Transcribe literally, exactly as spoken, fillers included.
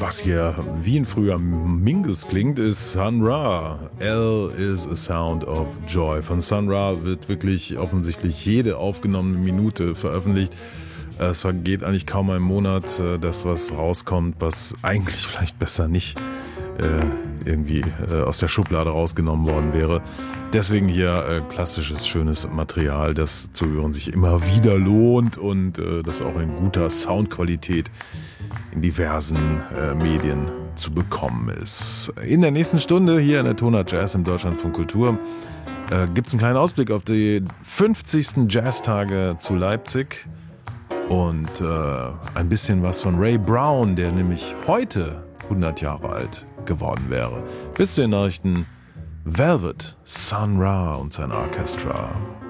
Was hier wie ein früher Mingus klingt, ist Sun Ra. L is a Sound of Joy. Von Sun Ra wird wirklich offensichtlich jede aufgenommene Minute veröffentlicht. Es vergeht eigentlich kaum ein Monat, dass was rauskommt, was eigentlich vielleicht besser nicht äh, irgendwie äh, aus der Schublade rausgenommen worden wäre. Deswegen hier äh, klassisches, schönes Material, das zu hören sich immer wieder lohnt und äh, das auch in guter Soundqualität in diversen äh, Medien zu bekommen ist. In der nächsten Stunde hier in der Tonart Jazz im Deutschlandfunk Kultur äh, gibt es einen kleinen Ausblick auf die fünfzigsten Jazztage zu Leipzig und äh, ein bisschen was von Ray Brown, der nämlich heute hundert Jahre alt geworden wäre. Bis zu den Nachrichten Velvet, Sun Ra und sein Orchestra.